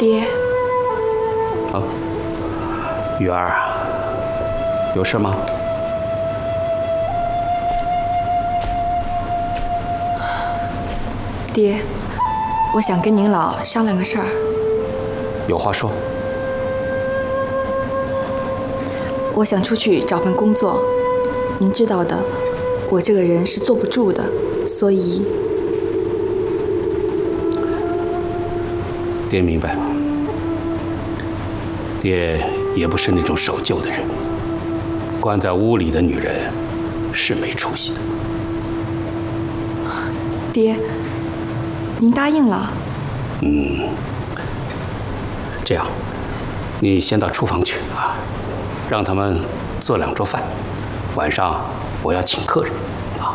爹。 啊，雨儿，有事吗？ 爹，我想跟您老商量个事儿。 有话说。 我想出去找份工作，您知道的，我这个人是坐不住的，所以。 爹明白。爹也不是那种守旧的人，关在屋里的女人是没出息的。 爹，您答应了？ 这样，你先到厨房去啊，让他们做2桌饭，晚上我要请客人啊。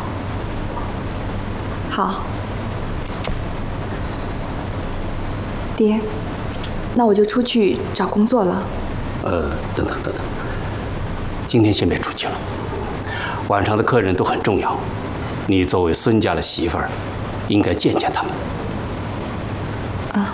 好。爹，那我就出去找工作了。 等等，今天先别出去了，晚上的客人都很重要，你作为孙家的媳妇儿，应该见见他们。 啊。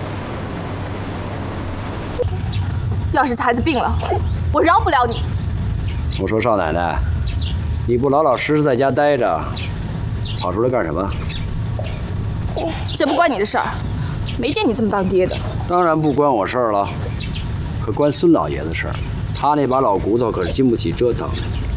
要是这孩子病了，我饶不了你。 我说少奶奶，你不老老实实在家待着，跑出来干什么？ 这不关你的事儿，没见你这么当爹的。 当然不关我事儿了，可关孙老爷子事儿。他那把老骨头可是经不起折腾。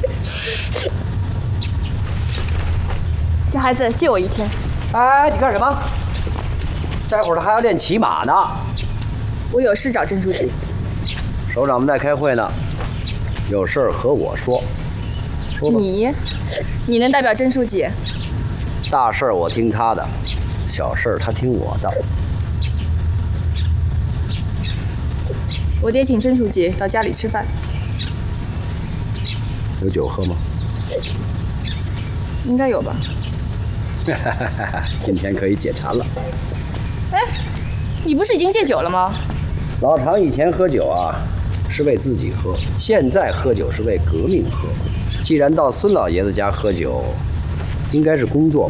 这孩子借我1天。 哎，你干什么？待会儿他还要练骑马呢。 我有事找郑书记。 首长们在开会呢，有事儿和我说。说吧。 你能代表郑书记？ 大事儿我听他的，小事儿他听我的。 我爹请郑书记到家里吃饭。 有酒喝吗？ 应该有吧。 今天可以解馋了。 哎，你不是已经戒酒了吗？ 老常以前喝酒啊，是为自己喝，现在喝酒是为革命喝。既然到孙老爷子家喝酒，应该是工作。